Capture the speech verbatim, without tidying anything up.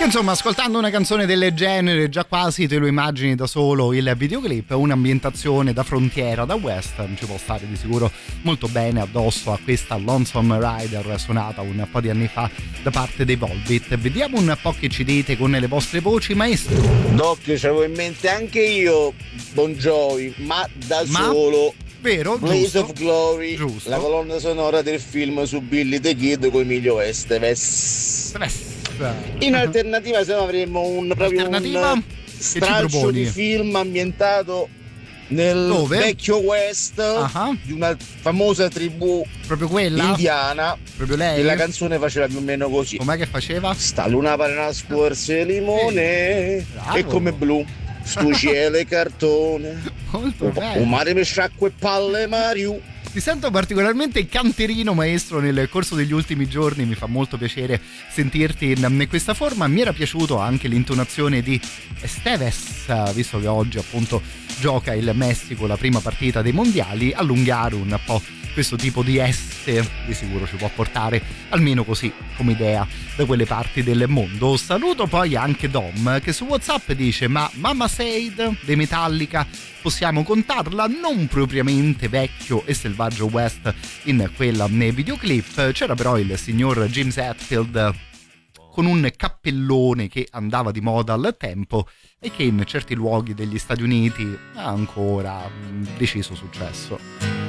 Insomma, ascoltando una canzone del genere già quasi te lo immagini da solo il videoclip, un'ambientazione da frontiera, da western, ci può stare di sicuro molto bene addosso a questa Lonesome Rider suonata un po' di anni fa da parte dei Volbeat. Vediamo un po' che ci dite con le vostre voci, maestro. Doc, c'avevo in mente anche io Bon Jovi, ma da ma? solo. Vero, Blaze giusto, of Glory, giusto. La colonna sonora del film su Billy the Kid con Emilio Estevez. In alternativa, se no avremmo un proprio un straccio di film ambientato nel Dove? vecchio West, uh-huh. di una famosa tribù proprio quella indiana, proprio lei, e la canzone faceva più o meno così. Com'è che faceva? Sta luna pare una scorse limone, bravo. E come blu stu cielo e cartone, molto bello. Un mare per sciacque e palle Mariu. Ti sento particolarmente canterino, maestro, nel corso degli ultimi giorni, mi fa molto piacere sentirti in questa forma. Mi era piaciuto anche l'intonazione di Estevez, visto che oggi appunto gioca il Messico la prima partita dei mondiali. Allungare un po' questo tipo di S di sicuro ci può portare, almeno così come idea, da quelle parti del mondo. Saluto poi anche Dom, che su WhatsApp dice: ma Mama Said dei Metallica possiamo contarla? Non propriamente vecchio e selvaggio West in quella nei videoclip, c'era però il signor James Hetfield con un cappellone che andava di moda al tempo e che in certi luoghi degli Stati Uniti ha ancora deciso successo.